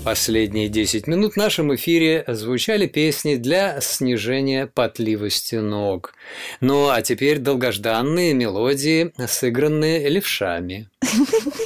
Последние 10 минут в нашем эфире звучали песни для снижения потливости ног. Ну, а теперь долгожданные мелодии, сыгранные левшами.